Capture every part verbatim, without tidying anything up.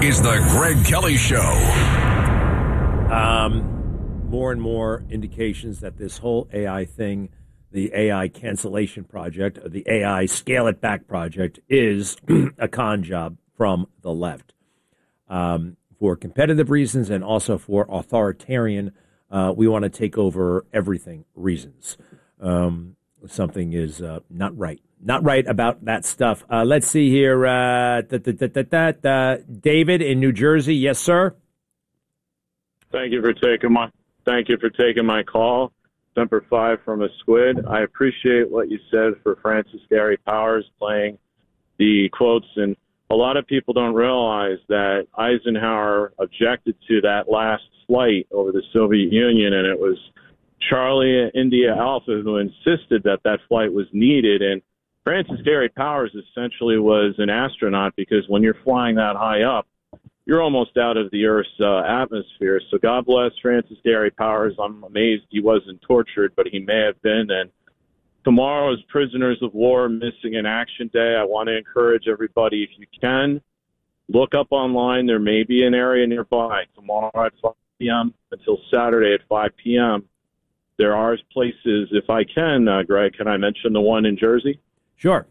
is the Greg Kelly Show. Um, more and more indications that this whole A I thing, the A I cancellation project, the A I scale it back project, is a con job from the left. Um, for competitive reasons and also for authoritarian, uh, we want to take over everything reasons. Um, something is uh, not right. Not right about that stuff. Uh, let's see here. Uh, da, da, da, da, da, da. David in New Jersey. Yes, sir. Thank you for taking my thank you for taking my call. Semper Fi from a squid. I appreciate what you said for Francis Gary Powers playing the quotes, and a lot of people don't realize that Eisenhower objected to that last flight over the Soviet Union, and it was Charlie India Alpha who insisted that that flight was needed. And Francis Gary Powers essentially was an astronaut, because when you're flying that high up, you're almost out of the Earth's uh, atmosphere. So God bless Francis Gary Powers. I'm amazed he wasn't tortured, but he may have been. And tomorrow is Prisoners of War Missing in Action Day. I want to encourage everybody, if you can, look up online. There may be an area nearby tomorrow at five p.m. until Saturday at five p.m. There are places, if I can, uh, Greg, can I mention the one in Jersey? Sure.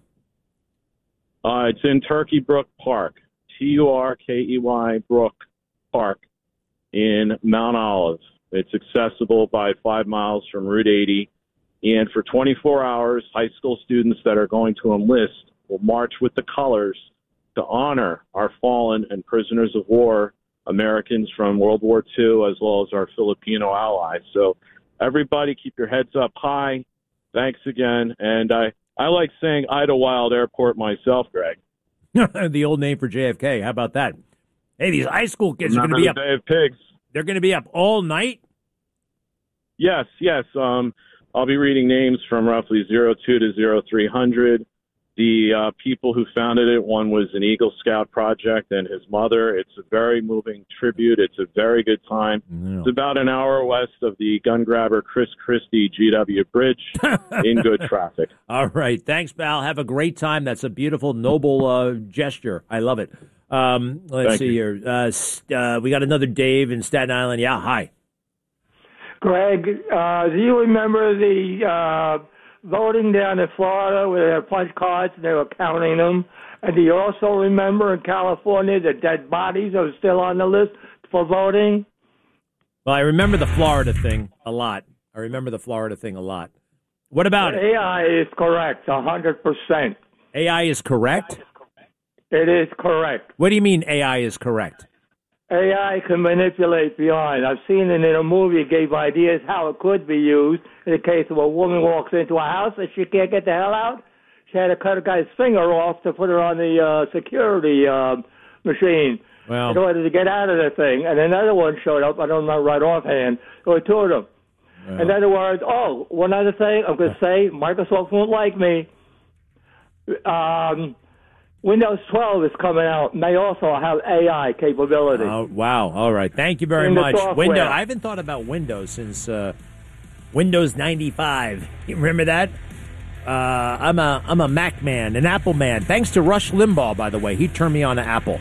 Uh, it's in Turkey Brook Park, T U R K E Y Brook Park in Mount Olive. It's accessible by five miles from Route eighty. And for twenty-four hours, high school students that are going to enlist will march with the colors to honor our fallen and prisoners of war, Americans from World War Two, as well as our Filipino allies. So everybody keep your heads up high. Thanks again. And I, I like saying Idlewild Airport myself, Greg. The old name for J F K. How about that? Hey, these high school kids Remember are going to be the up. Bay of Pigs. They're going to be up all night? Yes, yes. Um, I'll be reading names from roughly zero two to zero three hundred. The uh, people who founded it, one was an Eagle Scout project and his mother. It's a very moving tribute. It's a very good time. No. It's about an hour west of the gun grabber Chris Christie G W Bridge in good traffic. All right. Thanks, pal. Have a great time. That's a beautiful, noble uh, gesture. I love it. Um, let's Thank see you. here. Uh, st- uh, we got another Dave in Staten Island. Yeah, hi. Greg, uh, do you remember the uh, voting down in Florida where they had punch cards and they were counting them? And do you also remember in California the dead bodies are still on the list for voting? Well, I remember the Florida thing a lot. I remember the Florida thing a lot. What about but it? A I is correct, one hundred percent. A I is correct? It is correct. What do you mean A I is correct? A I can manipulate beyond. I've seen it in a movie. It gave ideas how it could be used in the case of a woman walks into a house and she can't get the hell out. She had to cut a guy's finger off to put her on the uh, security uh, machine well, in order to get out of the thing. And another one showed up. I don't know right offhand. There were two of them. Well, in other words, oh, one other thing I'm going to say, Microsoft won't like me. Um... Windows twelve is coming out, and they also have A I capability. Oh, wow. All right. Thank you very in much. Windows. I haven't thought about Windows since uh, Windows ninety-five. You remember that? Uh, I'm a I'm a Mac man, an Apple man. Thanks to Rush Limbaugh, by the way. He turned me on to Apple.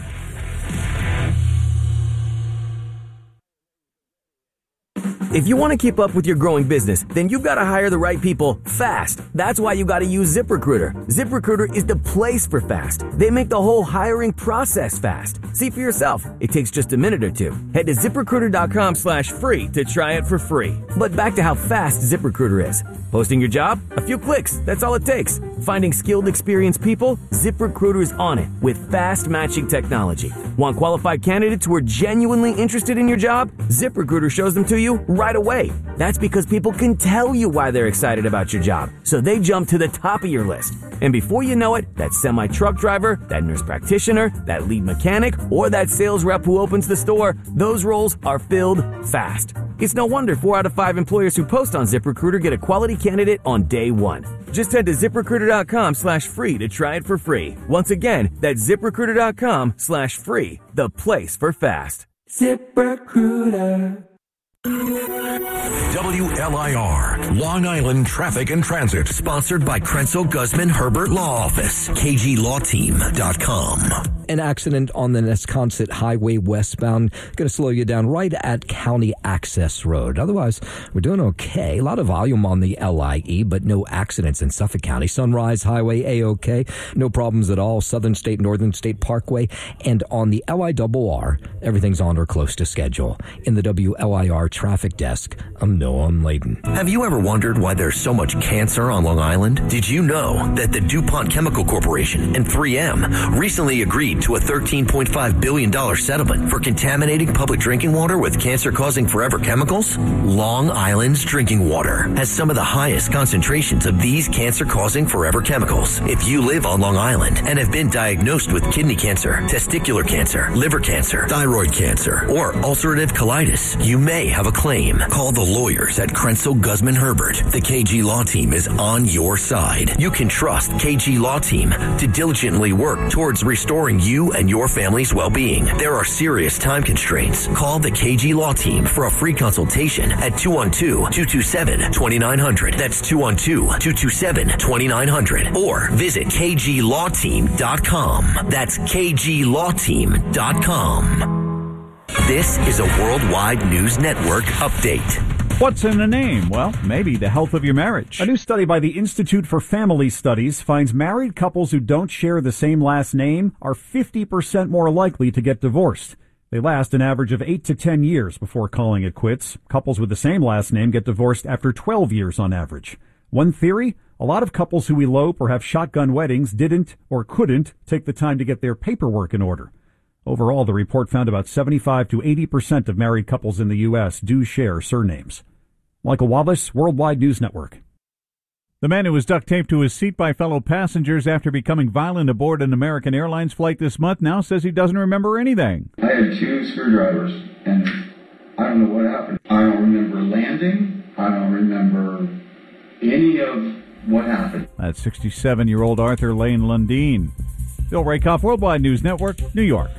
If you want to keep up with your growing business, then you've got to hire the right people fast. That's why you got to use ZipRecruiter. ZipRecruiter is the place for fast. They make the whole hiring process fast. See for yourself. It takes just a minute or two. Head to ZipRecruiter.com slash free to try it for free. But back to how fast ZipRecruiter is. Posting your job? A few clicks. That's all it takes. Finding skilled, experienced people? ZipRecruiter's on it with fast matching technology. Want qualified candidates who are genuinely interested in your job? ZipRecruiter shows them to you right away. That's because people can tell you why they're excited about your job, so they jump to the top of your list. And before you know it, that semi-truck driver, that nurse practitioner, that lead mechanic, or that sales rep who opens the store, those roles are filled fast. It's no wonder four out of five employers who post on ZipRecruiter get a quality candidate on day one. Just head to ZipRecruiter.com slash free to try it for free. Once again, that's ZipRecruiter.com slash free, the place for fast. ZipRecruiter. W L I R, Long Island Traffic and Transit. Sponsored by Krenzel Guzman Herbert Law Office, K G Law Team dot com. an accident on the Nesconset Highway westbound. Going to slow you down right at County Access Road. Otherwise, we're doing okay. A lot of volume on the L I E, but no accidents in Suffolk County. Sunrise Highway, A-OK. No problems at all. Southern State, Northern State Parkway. And on the L I R R, everything's on or close to schedule. In the W L I R traffic desk, I'm Noah Layden. Have you ever wondered why there's so much cancer on Long Island? Did you know that the DuPont Chemical Corporation and three M recently agreed to a thirteen point five billion dollars settlement for contaminating public drinking water with cancer-causing forever chemicals? Long Island's drinking water has some of the highest concentrations of these cancer-causing forever chemicals. If you live on Long Island and have been diagnosed with kidney cancer, testicular cancer, liver cancer, thyroid cancer, or ulcerative colitis, you may have a claim. Call the lawyers at Krenzel Guzman Herbert. The K G Law Team is on your side. You can trust K G Law Team to diligently work towards restoring you and your family's well-being. There are serious time constraints. Call the K G Law Team for a free consultation at two one two, two two seven, two nine zero zero. That's two one two, two two seven, two nine zero zero. Or visit k g law team dot com. That's k g law team dot com. This is a Worldwide News Network update. What's in a name? Well, maybe the health of your marriage. A new study by the Institute for Family Studies finds married couples who don't share the same last name are fifty percent more likely to get divorced. They last an average of eight to ten years before calling it quits. Couples with the same last name get divorced after twelve years on average. One theory? A lot of couples who elope or have shotgun weddings didn't or couldn't take the time to get their paperwork in order. Overall, the report found about seventy-five to eighty percent of married couples in the U S do share surnames. Michael Wallace, Worldwide News Network. The man who was duct taped to his seat by fellow passengers after becoming violent aboard an American Airlines flight this month now says he doesn't remember anything. I had two screwdrivers, and I don't know what happened. I don't remember landing. I don't remember any of what happened. That's sixty-seven-year-old Arthur Lane Lundeen. Bill Rakoff, Worldwide News Network, New York.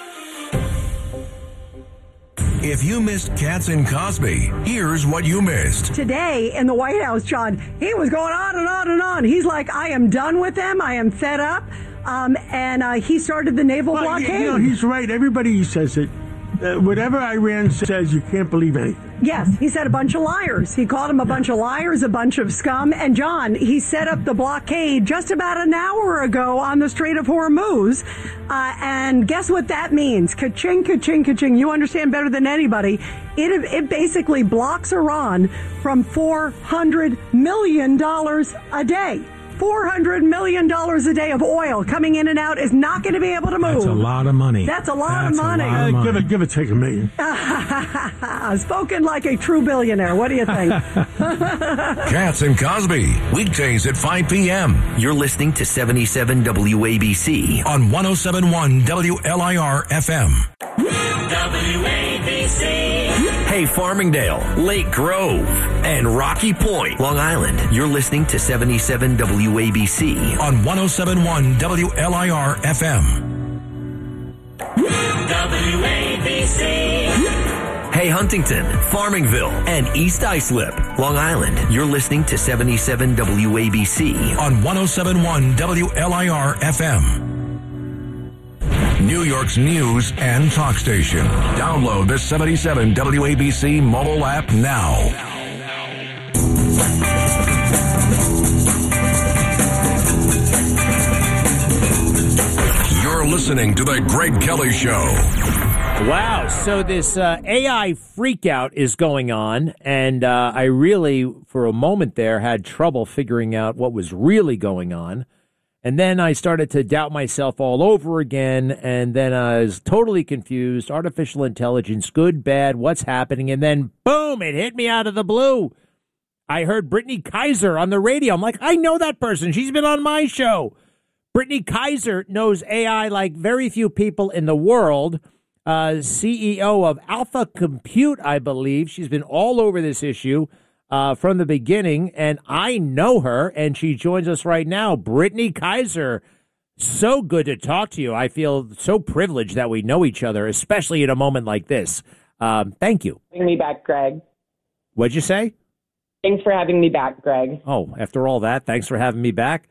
If you missed Katz and Cosby, here's what you missed. Today in the White House, John, he was going on and on and on. He's like, I am done with them. I am fed up. Um, and uh, he started the naval well, blockade. You know, he's right. Everybody says it. Uh, whatever Iran says, you can't believe anything. Yes, he said a bunch of liars. He called them a bunch of liars, a bunch of scum. And, John, he set up the blockade just about an hour ago on the Strait of Hormuz. Uh, and guess what that means? Ka-ching, ka-ching, ka-ching. You understand better than anybody. It, it basically blocks Iran from four hundred million dollars a day. four hundred million dollars a day of oil coming in and out is not going to be able to move. That's a lot of money. That's a lot That's of money. A lot of money. Give it, give it, take a million. Spoken like a true billionaire. What do you think? Katz and Cosby, weekdays at five p.m. You're listening to seventy-seven W A B C on one oh seven point one W L I R F M. W A B C. Hey, Farmingdale, Lake Grove, and Rocky Point, Long Island. You're listening to seventy-seven W A B C on one oh seven point one W L I R F M. W A B C. Hey, Huntington, Farmingville, and East Islip, Long Island. You're listening to seventy-seven W A B C on one oh seven point one W L I R F M. New York's news and talk station. Download the seventy-seven W A B C mobile app now. You're listening to The Greg Kelly Show. Wow. So this uh, A I freakout is going on, and uh, I really, for a moment there, had trouble figuring out what was really going on. And then I started to doubt myself all over again, and then I was totally confused. Artificial intelligence, good, bad, what's happening? And then, boom, it hit me out of the blue. I heard Brittany Kaiser on the radio. I'm like, I know that person. She's been on my show. Brittany Kaiser knows A I like very few people in the world. Uh, C E O of Alpha Compute, I believe. She's been all over this issue. Uh, from the beginning, and I know her, and she joins us right now. Brittany Kaiser, so good to talk to you. I feel so privileged that we know each other, especially in a moment like this. Um, thank you. Bring me back, Greg. What'd you say? Thanks for having me back, Greg. Oh, after all that, thanks for having me back.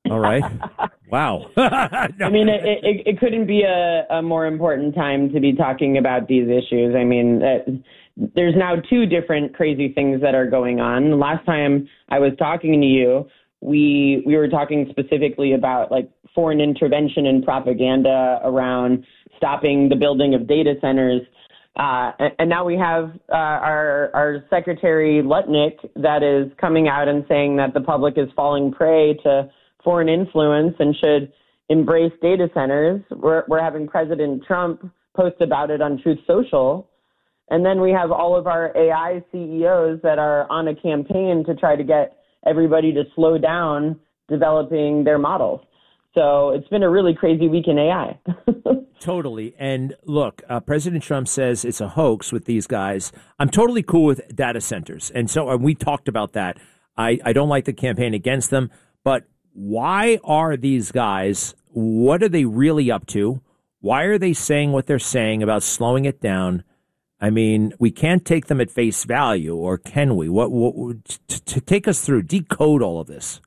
All right. Wow. No. I mean, it, it, it couldn't be a, a more important time to be talking about these issues. I mean, uh, there's now two different crazy things that are going on. Last time I was talking to you, we we were talking specifically about like foreign intervention and propaganda around stopping the building of data centers. Uh, and, and now we have uh, our, our Secretary Lutnick that is coming out and saying that the public is falling prey to foreign influence and should embrace data centers. We're, we're having President Trump post about it on Truth Social. And then we have all of our A I C E Os that are on a campaign to try to get everybody to slow down developing their models. So it's been a really crazy week in A I. Totally. And look, uh, President Trump says it's a hoax with these guys. I'm totally cool with data centers. And so uh, we talked about that. I, I don't like the campaign against them. But why are these guys, what are they really up to? Why are they saying what they're saying about slowing it down? I mean, we can't take them at face value, or can we? What, what to, to take us through, decode all of this?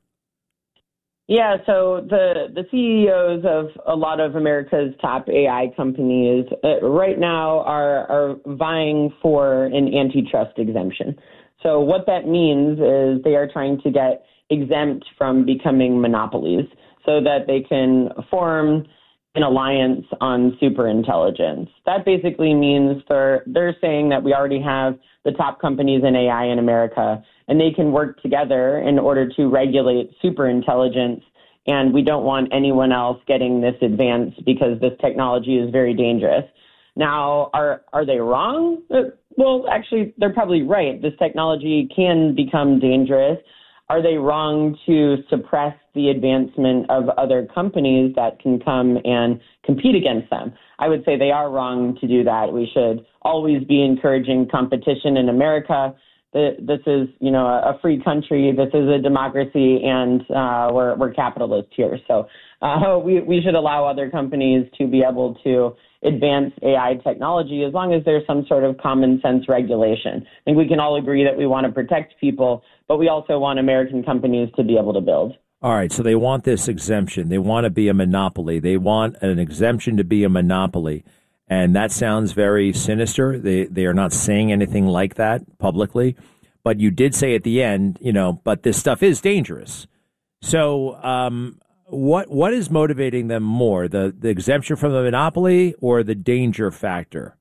Yeah, so the, the C E Os of a lot of America's top A I companies uh, right now are, are vying for an antitrust exemption. So what that means is they are trying to get exempt from becoming monopolies so that they can form an alliance on superintelligence. That basically means they're, they're saying that we already have the top companies in A I in America, and they can work together in order to regulate superintelligence, and we don't want anyone else getting this advance because this technology is very dangerous. Now, are are they wrong? Well, actually, they're probably right. This technology can become dangerous. Are they wrong to suppress the advancement of other companies that can come and compete against them? I would say they are wrong to do that. We should always be encouraging competition in America. This is, you know, a free country. This is a democracy, and uh, we're we're capitalist here. So uh, we we should allow other companies to be able to advance A I technology as long as there's some sort of common sense regulation. I think we can all agree that we want to protect people, but we also want American companies to be able to build. All right, so they want this exemption. They want to be a monopoly. They want an exemption to be a monopoly. And that sounds very sinister. They they are not saying anything like that publicly. But you did say at the end, you know, but this stuff is dangerous. So um, what what is motivating them more, the, the exemption from the monopoly or the danger factor?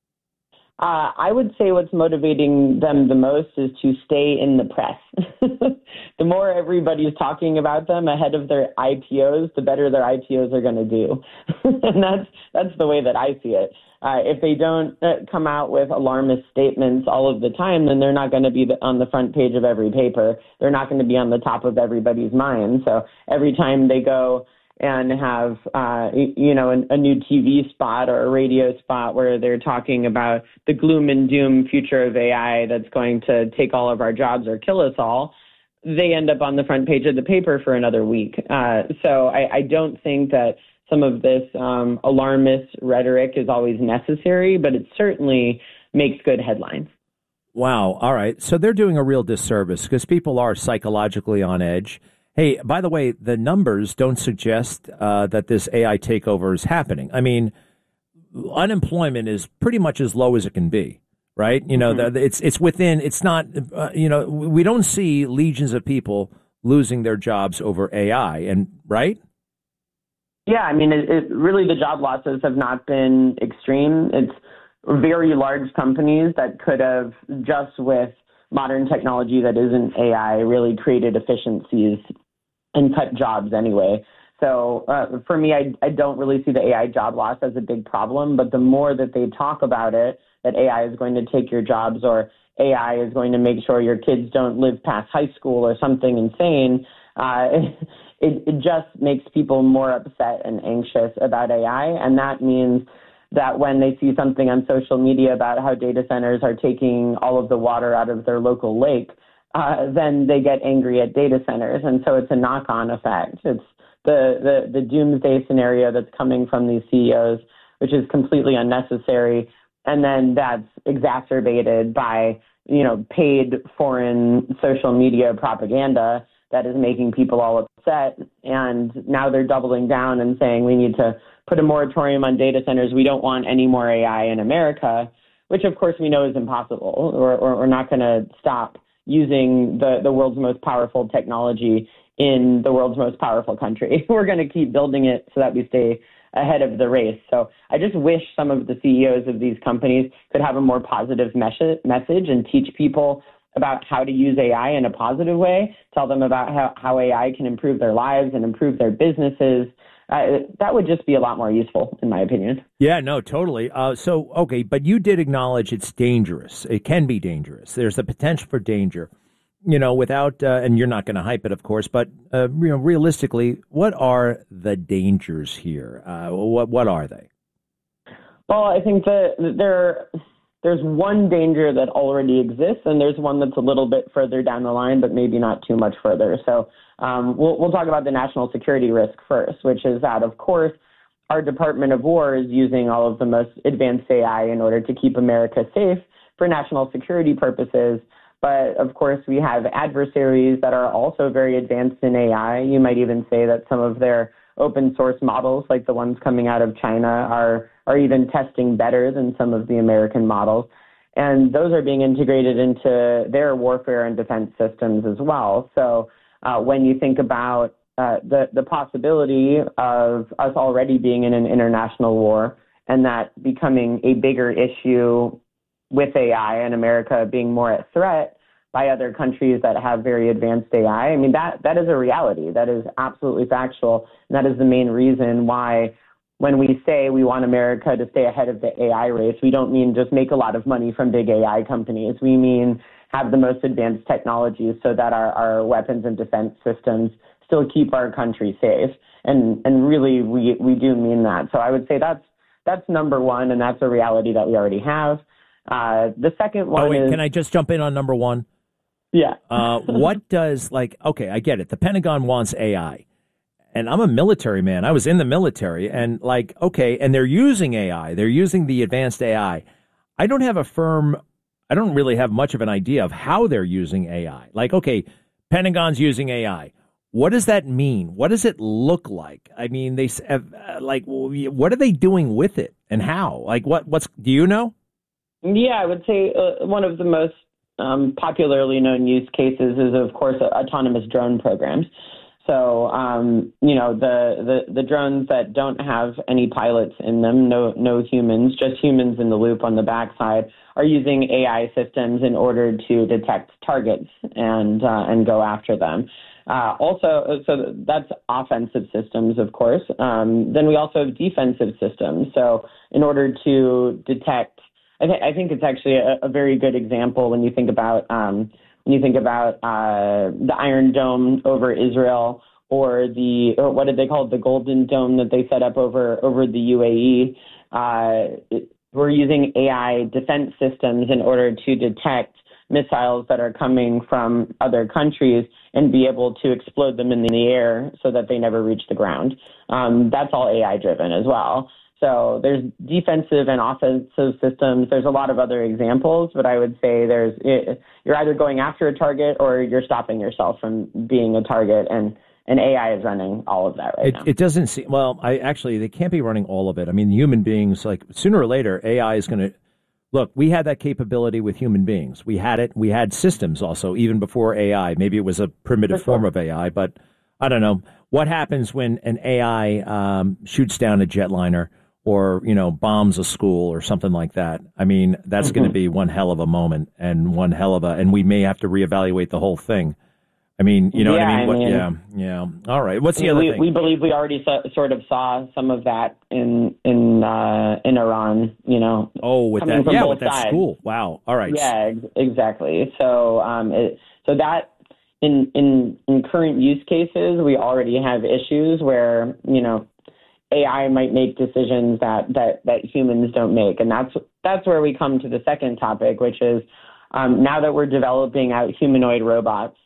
Uh, I would say what's motivating them the most is to stay in the press. The more everybody's talking about them ahead of their I P Os, the better their I P Os are going to do. And that's that's the way that I see it. Uh, if they don't uh, come out with alarmist statements all of the time, then they're not going to be on the front page of every paper. They're not going to be on the top of everybody's mind. So every time they go and have, uh, you know, a, a new T V spot or a radio spot where they're talking about the gloom and doom future of A I that's going to take all of our jobs or kill us all, they end up on the front page of the paper for another week. Uh, so I, I don't think that some of this um, alarmist rhetoric is always necessary, but it certainly makes good headlines. Wow. All right. So they're doing a real disservice because people are psychologically on edge. Hey, by the way, the numbers don't suggest uh, that this A I takeover is happening. I mean, unemployment is pretty much as low as it can be, right? You know, mm-hmm. the, it's it's within, it's not, uh, you know, we don't see legions of people losing their jobs over A I, and right? Yeah, I mean, it, it really the job losses have not been extreme. It's very large companies that could have, just with modern technology that isn't A I, really created efficiencies and cut jobs anyway. So uh, for me, I, I don't really see the A I job loss as a big problem, but the more that they talk about it, that A I is going to take your jobs or A I is going to make sure your kids don't live past high school or something insane, uh, it, it just makes people more upset and anxious about A I. And that means that when they see something on social media about how data centers are taking all of the water out of their local lake, uh, then they get angry at data centers. And so it's a knock-on effect. It's the, the, the doomsday scenario that's coming from these C E Os, which is completely unnecessary. And then that's exacerbated by, you know, paid foreign social media propaganda that is making people all upset. And now they're doubling down and saying we need to put a moratorium on data centers. We don't want any more A I in America, which of course we know is impossible. Or, or we're not going to stop using the, the world's most powerful technology in the world's most powerful country. We're going to keep building it so that we stay ahead of the race. So I just wish some of the C E Os of these companies could have a more positive mes- message and teach people about how to use A I in a positive way, tell them about how, how A I can improve their lives and improve their businesses. Uh, that would just be a lot more useful, in my opinion. Yeah, no, totally. Uh, so, okay, but you did acknowledge it's dangerous. It can be dangerous. There's the potential for danger. You know, without, uh, and you're not going to hype it, of course, but uh, you know, realistically, what are the dangers here? Uh, what what are they? Well, I think that there there's one danger that already exists, and there's one that's a little bit further down the line, but maybe not too much further. So um, we'll we'll talk about the national security risk first, which is that, of course, our Department of War is using all of the most advanced A I in order to keep America safe for national security purposes. But, of course, we have adversaries that are also very advanced in A I. You might even say that some of their open source models, like the ones coming out of China, are, are even testing better than some of the American models. And those are being integrated into their warfare and defense systems as well. So uh, when you think about uh, the, the possibility of us already being in an international war and that becoming a bigger issue with A I and America being more at threat by other countries that have very advanced A I. I mean, that that is a reality. That is absolutely factual. And that is the main reason why when we say we want America to stay ahead of the A I race, we don't mean just make a lot of money from big A I companies. We mean have the most advanced technologies so that our, our weapons and defense systems still keep our country safe. And and really, we, we do mean that. So I would say that's that's number one, and that's a reality that we already have. Uh, the second one oh, wait, is... Can I just jump in on number one? Yeah. uh, what does, like, okay, I get it. The Pentagon wants A I. And I'm a military man. I was in the military. And, like, okay, and they're using A I. They're using the advanced A I. I don't have a firm... I don't really have much of an idea of how they're using A I. Like, okay, Pentagon's using A I. What does that mean? What does it look like? I mean, they uh, like, what are they doing with it and how? Like, what? What's? Do you know? Yeah, I would say uh, one of the most um, popularly known use cases is, of course, uh, autonomous drone programs. So, um, you know, the, the, the drones that don't have any pilots in them, no no humans, just humans in the loop on the backside, are using A I systems in order to detect targets and uh, and go after them. Uh, also, so that's offensive systems, of course. Um, then we also have defensive systems. So in order to detect, I, th- I think it's actually a, a very good example when you think about um, when you think about uh, the Iron Dome over Israel, or the or what did they call it, the Golden Dome that they set up over over the U A E. Uh, it, we're using A I defense systems in order to detect missiles that are coming from other countries and be able to explode them in the air so that they never reach the ground. Um, that's all A I driven as well. So there's defensive and offensive systems. There's a lot of other examples, but I would say there's it, you're either going after a target or you're stopping yourself from being a target, and and A I is running all of that right it, now. It doesn't seem, well, I actually, they can't be running all of it. I mean, human beings, like, sooner or later, A I is going to, look, we had that capability with human beings. We had it. We had systems also, even before A I. Maybe it was a primitive sure. form of A I, but I don't know. What happens when an A I um, shoots down a jetliner or, you know, bombs a school or something like that? I mean, that's mm-hmm. going to be one hell of a moment and one hell of a, and we may have to reevaluate the whole thing. I mean, you know yeah, what I mean? What, I mean? Yeah, yeah. All right. What's the other we, thing? We believe we already so, sort of saw some of that in in uh, in Iran. You know. Oh, with that, yeah, with that sides. school. Wow. All right. Yeah, ex- exactly. So, um, it, so that in in in current use cases, we already have issues where, you know, A I might make decisions that that that humans don't make, and that's that's where we come to the second topic, which is um, now that we're developing out humanoid robots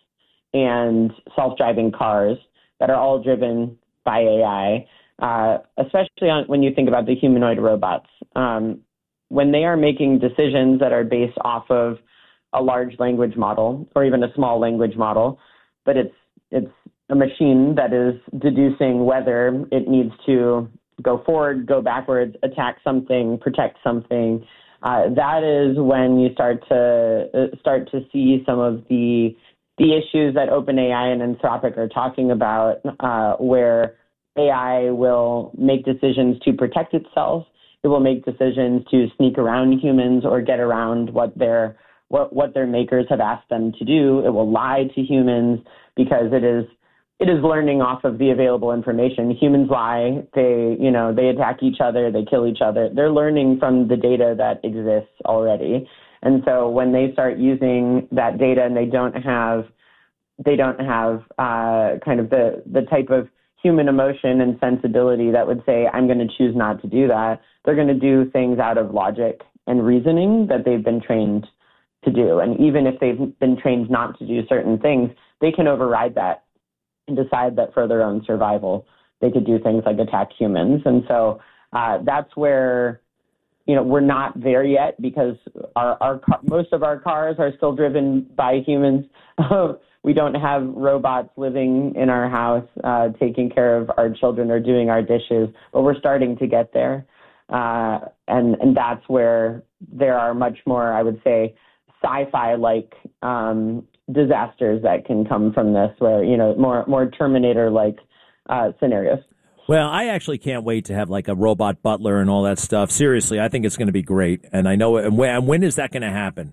and self-driving cars that are all driven by A I, uh, especially on, when you think about the humanoid robots. Um, when they are making decisions that are based off of a large language model or even a small language model, but it's it's a machine that is deducing whether it needs to go forward, go backwards, attack something, protect something. Uh, that is when you start to uh, start to see some of the the issues that OpenAI and Anthropic are talking about, uh, where A I will make decisions to protect itself. It will make decisions to sneak around humans or get around what their what what their makers have asked them to do. It will lie to humans because it is it is learning off of the available information. Humans lie. They you know they attack each other. They kill each other. They're learning from the data that exists already. And so when they start using that data and they don't have they don't have uh, kind of the the type of human emotion and sensibility that would say, I'm going to choose not to do that. They're going to do things out of logic and reasoning that they've been trained to do. And even if they've been trained not to do certain things, they can override that and decide that for their own survival, they could do things like attack humans. And so uh, that's where, you know, we're not there yet because our, our car, most of our cars are still driven by humans. We don't have robots living in our house, uh, taking care of our children or doing our dishes, but we're starting to get there. Uh, and, and that's where there are much more, I would say, sci-fi-like um, disasters that can come from this, where, you know, more, more Terminator-like uh, scenarios. Well, I actually can't wait to have like a robot butler and all that stuff. Seriously, I think it's going to be great. And I know, and when, and when is that going to happen?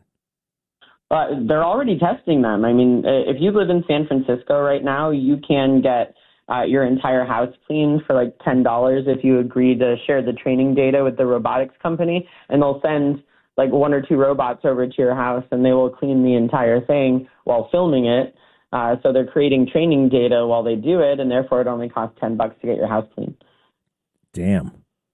Uh, they're already testing them. I mean, if you live in San Francisco right now, you can get uh, your entire house cleaned for like ten dollars if you agree to share the training data with the robotics company. And they'll send like one or two robots over to your house and they will clean the entire thing while filming it. Uh, so they're creating training data while they do it, and therefore it only costs ten bucks to get your house clean. Damn.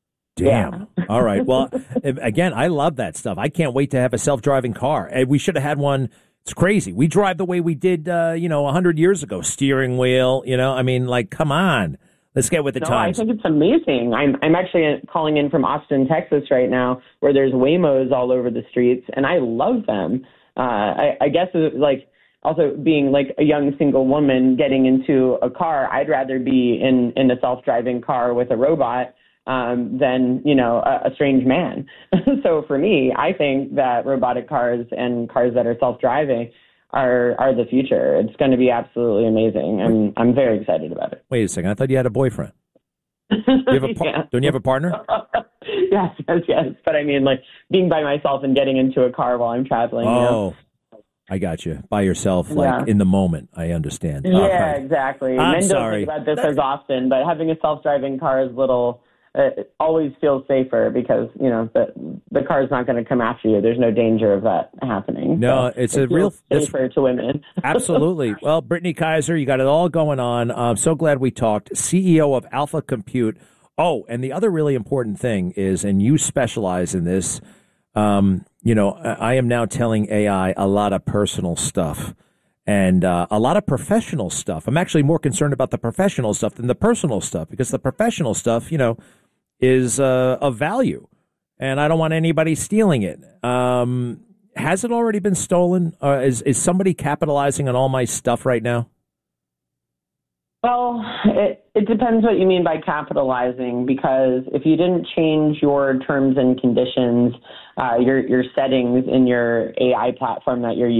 Damn. Yeah. All right. Well, again, I love that stuff. I can't wait to have a self-driving car. We should have had one. It's crazy. We drive the way we did, uh, you know, one hundred years ago. Steering wheel, you know, I mean, like, come on. Let's get with the no, times. I think it's amazing. I'm I'm actually calling in from Austin, Texas right now, where there's Waymos all over the streets, and I love them. Uh, I, I guess, it, like, also being like a young single woman getting into a car, I'd rather be in, in a self-driving car with a robot um, than, you know, a, a strange man. So for me, I think that robotic cars and cars that are self-driving are are the future. It's going to be absolutely amazing. I'm I'm very excited about it. Wait a second. I thought you had a boyfriend. You have a par- yeah. Don't you have a partner? yes, yes, yes. But I mean, like being by myself and getting into a car while I'm traveling. Oh, you know? I got you. By yourself, like yeah. in the moment. I understand. Yeah, right. exactly. I'm Men sorry. don't think about this as often, but having a self-driving car is little. Uh, it always feels safer because, you know, the the car's not going to come after you. There's no danger of that happening. No, so it's it a real safer to women. Absolutely. Well, Brittany Kaiser, you got it all going on. I'm so glad we talked. C E O of Alpha Compute. Oh, and the other really important thing is, and you specialize in this, um, you know, I am now telling A I a lot of personal stuff. And uh, a lot of professional stuff. I'm actually more concerned about the professional stuff than the personal stuff, because the professional stuff, you know, is uh, of value, and I don't want anybody stealing it. Um, has it already been stolen? Uh, is is somebody capitalizing on all my stuff right now? Well, it, it depends what you mean by capitalizing, because if you didn't change your terms and conditions, uh, your your settings in your A I platform that you're using,